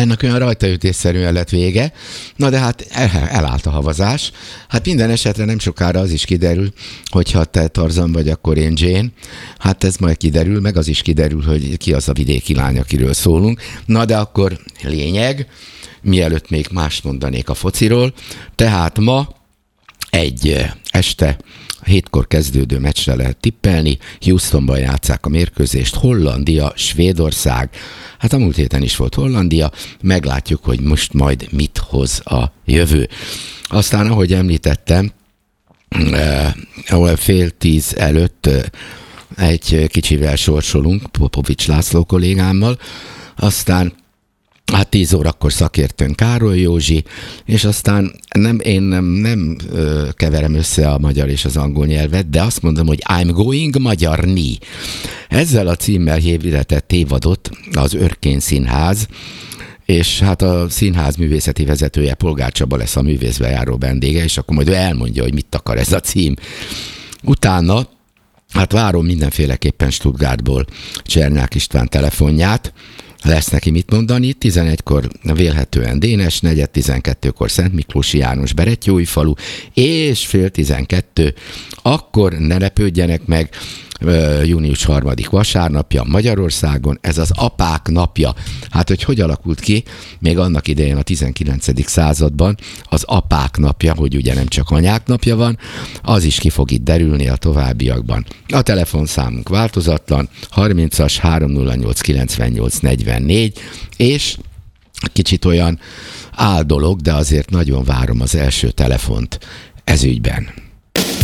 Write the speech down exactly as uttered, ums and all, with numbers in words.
Ennek olyan rajtaütésszerűen lett vége, na de hát el, elállt a havazás. Hát minden esetre nem sokára az is kiderül, hogyha te Tarzan vagy, akkor én Jane. Hát ez majd kiderül, meg az is kiderül, hogy ki az a vidéki lány, akiről szólunk. Na de akkor lényeg, mielőtt még mást mondanék a fociról, tehát ma egy este hétkor kezdődő meccsre lehet tippelni, Houstonban játsszák a mérkőzést, Hollandia, Svédország, hát a múlt héten is volt Hollandia, meglátjuk, hogy most majd mit hoz a jövő. Aztán, ahogy említettem, fél tíz előtt egy kicsivel sorsolunk, Popovics László kollégámmal, aztán hát tíz órakor szakértőn Károly Józsi, és aztán nem, én nem, nem ö, keverem össze a magyar és az angol nyelvet, de azt mondom, hogy I'm going magyarni. Ezzel a címmel hirdetett évadot az Örkény Színház, és hát a színház művészeti vezetője Polgár Csaba lesz a művészbejáró vendége, és akkor majd ő elmondja, hogy mit akar ez a cím. Utána, hát várom mindenféleképpen Stuttgartból Csernák István telefonját, lesz neki mit mondani, tizenegykor vélhetően Dénes, negyed tizenkettőkor Szent Miklósi János Berettyóújfalu, és fél tizenkettő, akkor ne lepődjenek meg, június harmadik vasárnapja Magyarországon, ez az apák napja. Hát, hogy hogy alakult ki, még annak idején a tizenkilencedik században az apák napja, hogy ugye nem csak anyák napja van, az is ki fog itt derülni a továbbiakban. A telefonszámunk változatlan, harmincas háromszáznyolc kilencvennyolc negyvennégy, és kicsit olyan áldolog, de azért nagyon várom az első telefont ez ügyben.